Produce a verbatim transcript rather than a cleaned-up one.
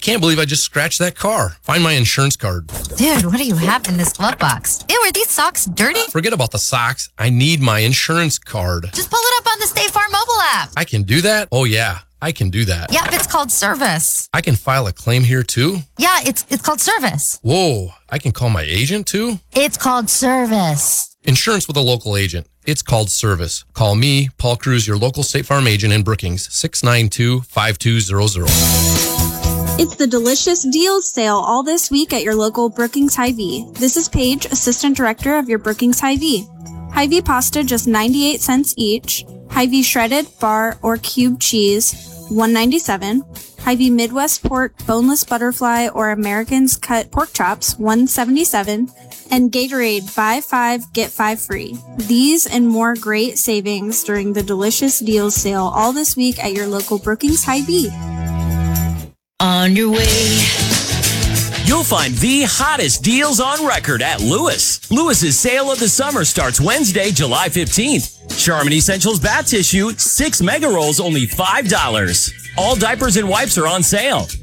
can't believe I just scratched that car. Find my insurance card. Dude, what do you have in this glove box? Ew, are these socks dirty? Forget about the socks. I need my insurance card. Just pull it up on the State Farm mobile app. I can do that? Oh, yeah. I can do that. Yep, it's called service. I can file a claim here, too? Yeah, it's it's called service. Whoa, I can call my agent, too? It's called service. Insurance with a local agent. It's called service. Call me, Paul Cruz, your local State Farm agent in Brookings, six nine two, five two zero zero. It's the delicious deals sale all this week at your local Brookings Hy-Vee. This is Paige, Assistant Director of your Brookings Hy-Vee. Hy-Vee pasta just ninety-eight cents each. Hy-Vee shredded, bar, or cube cheese, one ninety-seven. Hy-Vee Midwest pork, boneless butterfly, or Americans cut pork chops, one seventy-seven. And Gatorade, buy five, get five free. These and more great savings during the delicious deals sale all this week at your local Brookings Hy-Vee. On your way. You'll find the hottest deals on record at Lewis. Lewis's sale of the summer starts Wednesday, July fifteenth. Charmin Essentials bath tissue, six mega rolls, only five dollars. All diapers and wipes are on sale.